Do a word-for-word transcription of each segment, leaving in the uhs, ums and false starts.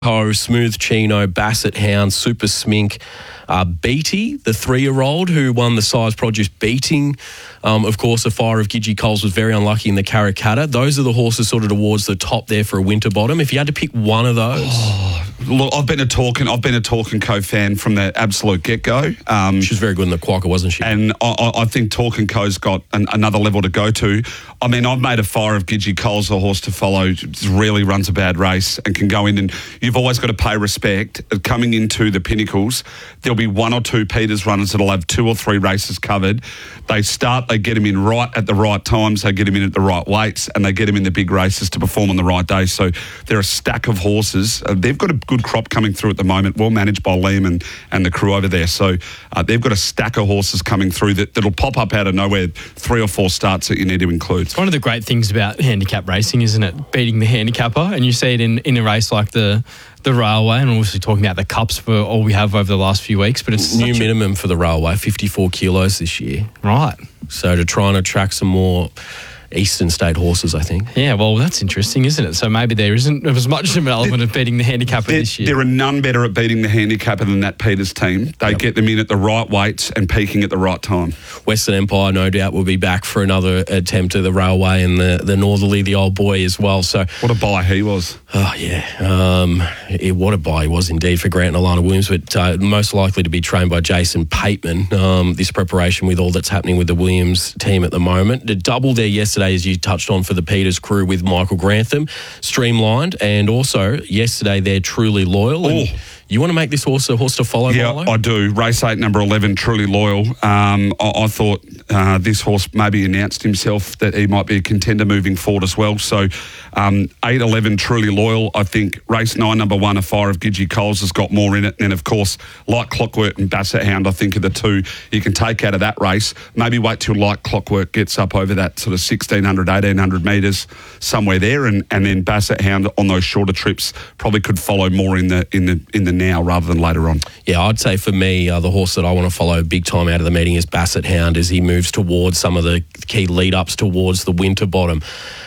Ho, Smooth Chino, Basset Hound, Super Smink, uh, Beatty, the three-year-old who won the Size Produce Beating. Um, of course, the Fire of Gidgee Coles was very unlucky in the Karrakatta. Those are the horses sort of towards the top there for a Winterbottom. If you had to pick one of those... Oh, look, I've been a talking, I've been a Talking Co fan from the absolute get-go. Um, she was very good in the Quokka, wasn't she? And I, I think Talking Co's got an, another level to go to. I mean, I've made a Fire of Gidgee Coles a horse to follow. Really runs a bad race and can go in, and you've always got to pay respect. Coming into the Pinnacles, there'll be one or two Peters runners that'll have two or three races covered. They start, they get him in right at the right times, they get him in at the right weights, and they get him in the big races to perform on the right day. So they're a stack of horses. Uh, they've got a good crop coming through at the moment, well managed by Liam and, and the crew over there. So uh, they've got a stack of horses coming through that, that'll pop up out of nowhere, three or four starts that you need to include. It's one of the great things about handicap racing, isn't it? Beating the handicapper, and you see it in, in a race like the the Railway, and obviously talking about the Cups for all we have over the last few weeks. But it's new minimum a... for the Railway, fifty-four kilos this year. Right. So to try and attract some more Eastern State horses, I think. Yeah, well, that's interesting, isn't it? So maybe there isn't as much of an element of beating the handicapper there, this year. There are none better at beating the handicapper than that Peters team. They yep. get them in at the right weights and peaking at the right time. Western Empire, no doubt, will be back for another attempt at the Railway, and the, the Northerly, the old boy as well. So what a buy he was. Oh, yeah. Um, it, what a buy he was indeed for Grant and Alana Williams, but uh, most likely to be trained by Jason Pateman. Um, this preparation with all that's happening with the Williams team at the moment. The double there yesterday, as you touched on, for the Peters crew with Michael Grantham, streamlined, and also yesterday they're Truly Loyal. And oh. You want to make this horse a horse to follow, Yeah, Milo? I do. Race eight, number eleven, Truly Loyal. Um, I, I thought uh, this horse maybe announced himself that he might be a contender moving forward as well. So um, eight, eleven, Truly Loyal. I think race nine, number one, A Fire of Gidgee Coles has got more in it. And, of course, Like Clockwork and Basset Hound, I think, are the two you can take out of that race. Maybe wait till Like Clockwork gets up over that sort of sixteen hundred, eighteen hundred metres, somewhere there. And, and then Basset Hound on those shorter trips probably could follow more in the in the in the now rather than later on. Yeah, I'd say for me, uh, the horse that I want to follow big time out of the meeting is Basset Hound as he moves towards some of the key lead-ups towards the Winterbottom.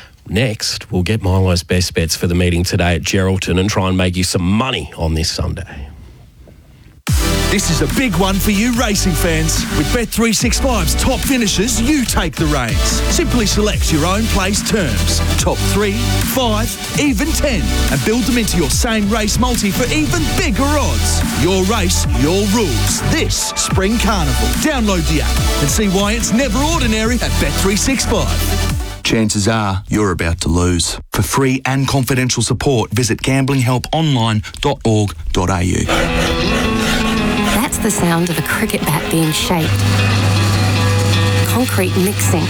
Next, we'll get Milo's best bets for the meeting today at Geraldton and try and make you some money on this Sunday. This is a big one for you racing fans. With Bet three sixty-five's top finishes, you take the reins. Simply select your own place terms. Top three, five, even ten. And build them into your same race multi for even bigger odds. Your race, your rules. This Spring Carnival. Download the app and see why it's never ordinary at Bet three sixty-five. Chances are you're about to lose. For free and confidential support, visit gambling help online dot org dot a u. That's the sound of a cricket bat being shaped. Concrete mixing.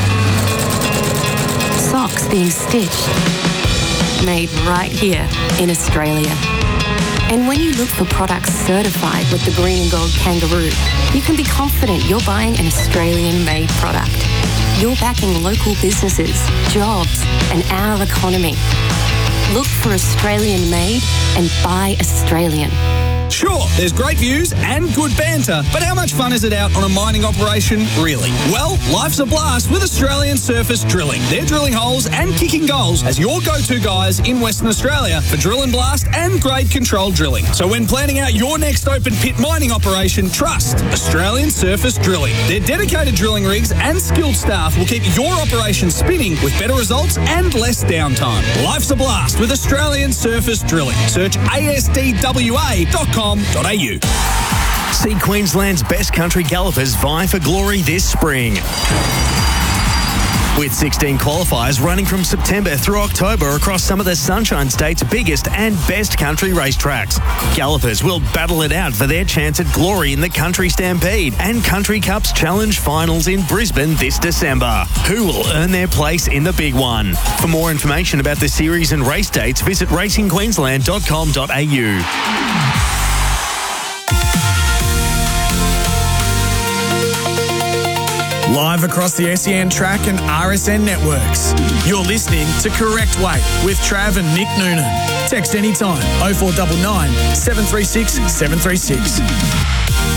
Socks being stitched. Made right here in Australia. And when you look for products certified with the Green and Gold Kangaroo, you can be confident you're buying an Australian-made product. You're backing local businesses, jobs, and our economy. Look for Australian-made and buy Australian. Sure, there's great views and good banter, but how much fun is it out on a mining operation, really? Well, life's a blast with Australian Surface Drilling. They're drilling holes and kicking goals as your go-to guys in Western Australia for drill and blast and grade control drilling. So when planning out your next open pit mining operation, trust Australian Surface Drilling. Their dedicated drilling rigs and skilled staff will keep your operation spinning with better results and less downtime. Life's a blast with Australian Surface Drilling. Search A S D W A dot com. See Queensland's best country gallopers vie for glory this spring. With sixteen qualifiers running from September through October across some of the Sunshine State's biggest and best country racetracks. Gallopers will battle it out for their chance at glory in the Country Stampede and Country Cups Challenge Finals in Brisbane this December. Who will earn their place in the big one? For more information about the series and race dates, visit racing queensland dot com dot a u. Live across the S E N track and R S N networks. You're listening to Correct Weight with Trav and Nick Noonan. Text anytime oh four nine nine, seven three six, seven three six.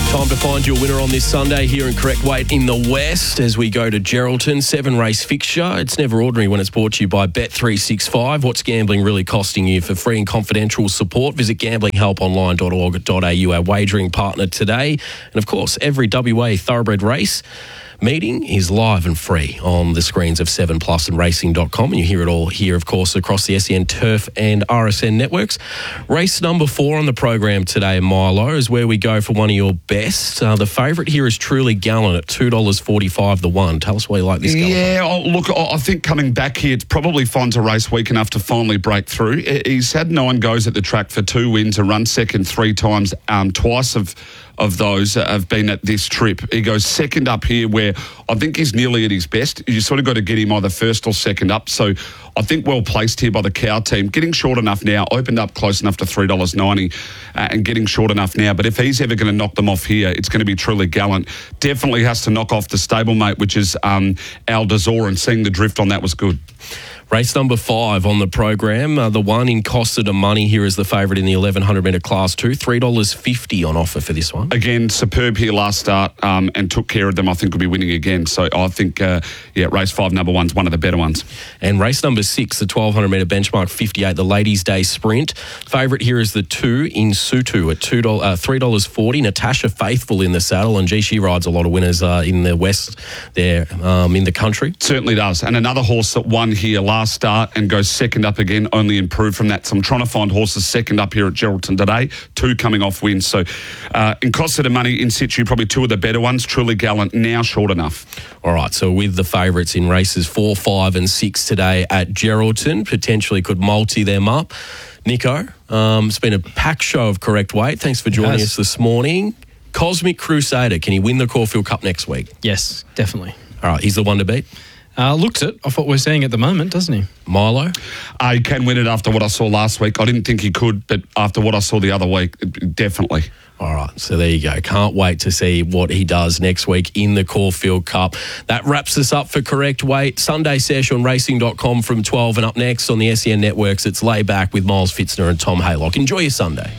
Time to find your winner on this Sunday here in Correct Weight in the West as we go to Geraldton. Seven race fixture. It's never ordinary when it's brought to you by Bet three sixty-five. What's gambling really costing you? For free and confidential support, visit gambling help online dot org dot a u, our wagering partner today. And of course, every W A thoroughbred race meeting is live and free on the screens of seven plus and racing dot com, and you hear it all here, of course, across the S E N Turf and R S N networks. Race number four on the program today, Milo, is where we go for one of your best. Uh, the favourite here is Truly Gallant at two dollars forty-five the one. Tell us why you like this Gallant. Yeah, oh, look, I think coming back here, it probably finds a race weak enough to finally break through. He's had nine goes at the track for two wins, a run second three times, um, twice of of those have been at this trip. He goes second up here where I think he's nearly at his best. You sort of got to get him either first or second up. So I think well placed here by the Cow team. Getting short enough now, opened up close enough to three dollars ninety uh, and getting short enough now. But if he's ever going to knock them off here, it's going to be Truly Gallant. Definitely has to knock off the stablemate, which is um, Al Dazor, and seeing the drift on that was good. Race number five on the program. Uh, the one in Costa de Money here is the favourite in the eleven hundred metre class two. three dollars fifty on offer for this one. Again, superb here last start um, and took care of them. I think will be winning again. So I think, uh, yeah, race five, number one's one of the better ones. And race number six, the twelve hundred metre benchmark fifty-eight, the Ladies' Day Sprint. Favourite here is the two in Sutu at two dollars, uh, three dollars forty. Natasha Faithful in the saddle, and gee, she rides a lot of winners uh, in the West there um, in the country. Certainly does. And another horse that won here last start and goes second up again, only improved from that. So I'm trying to find horses second up here at Geraldton today, two coming off wins. So uh, in Costa de Money, in situ, probably two of the better ones. Truly Gallant, now short enough. All right, so with the favourites in races four, five and six today at Geraldton, potentially could multi them up. Nico, um, it's been a packed show of Correct Weight. Thanks for joining us this morning. Cosmic Crusader, can he win the Caulfield Cup next week? Yes, definitely. All right, he's the one to beat. Uh, looks it off what we're seeing at the moment, doesn't he? Milo? Uh, he can win it after what I saw last week. I didn't think he could, but after what I saw the other week, definitely. All right, so there you go. Can't wait to see what he does next week in the Caulfield Cup. That wraps us up for Correct Weight. Sunday sesh on racing dot com from twelve, and up next on the S E N networks, it's Layback with Miles Fitzner and Tom Haylock. Enjoy your Sunday.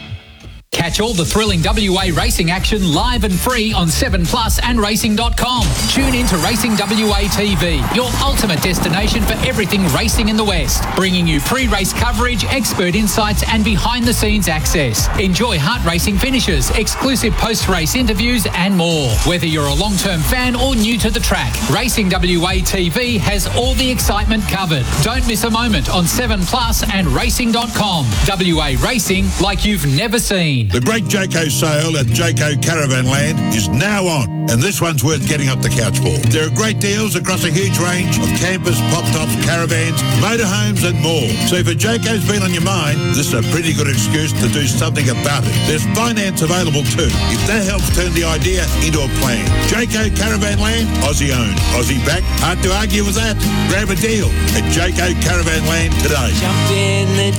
Catch all the thrilling W A racing action live and free on seven plus and racing dot com. Tune in to Racing W A T V, your ultimate destination for everything racing in the West. Bringing you pre-race coverage, expert insights and behind-the-scenes access. Enjoy heart racing finishes, exclusive post-race interviews and more. Whether you're a long-term fan or new to the track, Racing W A T V has all the excitement covered. Don't miss a moment on seven plus and racing dot com. W A racing like you've never seen. The great Jayco sale at Jayco Caravan Land is now on, and this one's worth getting up the couch for. There are great deals across a huge range of campers, pop-tops, caravans, motorhomes and more. So if a Jayco's been on your mind, this is a pretty good excuse to do something about it. There's finance available too, if that helps turn the idea into a plan. Jayco Caravan Land, Aussie owned, Aussie backed. Hard to argue with that. Grab a deal at Jayco Caravan Land today. Jump in the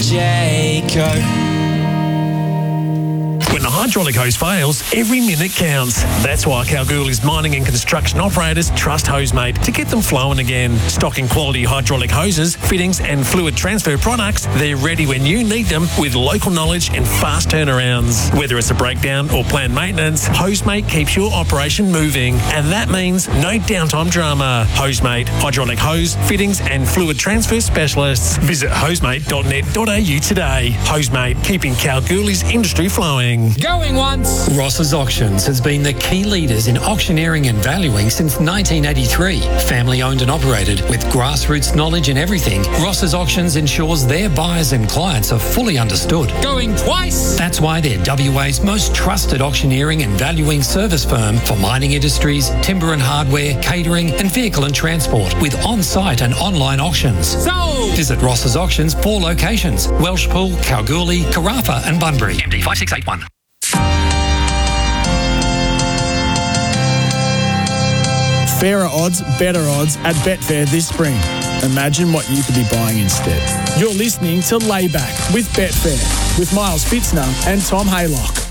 Jayco. When the hydraulic hose fails, every minute counts. That's why Kalgoorlie's mining and construction operators trust Hosemate to get them flowing again. Stocking quality hydraulic hoses, fittings and fluid transfer products, they're ready when you need them with local knowledge and fast turnarounds. Whether it's a breakdown or planned maintenance, Hosemate keeps your operation moving. And that means no downtime drama. Hosemate, hydraulic hose, fittings and fluid transfer specialists. Visit hosemate dot net dot a u today. Hosemate, keeping Kalgoorlie's industry flowing. Going once. Ross's Auctions has been the key leaders in auctioneering and valuing since nineteen eighty-three. Family owned and operated with grassroots knowledge in everything, Ross's Auctions ensures their buyers and clients are fully understood. Going twice. That's why they're W A's most trusted auctioneering and valuing service firm for mining industries, timber and hardware, catering and vehicle and transport with on-site and online auctions. Sold. Visit Ross's Auctions, four locations, Welshpool, Kalgoorlie, Carafa and Bunbury. M D five six eight one. Fairer odds, better odds at Betfair this spring. Imagine what you could be buying instead. You're listening to Layback with Betfair with Miles Fitzner and Tom Haylock.